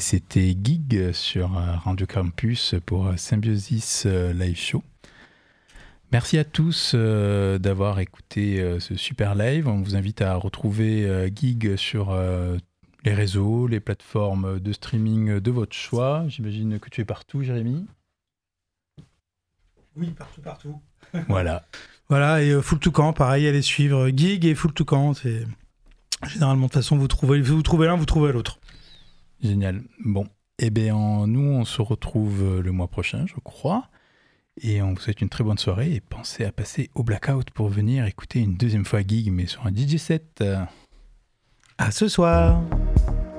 c'était Gig sur Radio Campus pour Symbiosis Live Show. Merci à tous d'avoir écouté ce super live. On vous invite à retrouver Gig sur les réseaux, les plateformes de streaming de votre choix. J'imagine que tu es partout, Jérémy. Oui, partout. Voilà. Voilà, et Full Toucan, pareil, allez suivre Gig et Full Toucan. C'est... Généralement, de toute façon, vous trouvez l'un, vous trouvez l'autre. Génial. Bon, nous, on se retrouve le mois prochain, je crois. Et on vous souhaite une très bonne soirée. Et pensez à passer au Blackout pour venir écouter une deuxième fois Gig, mais sur un DJ set. À ce soir.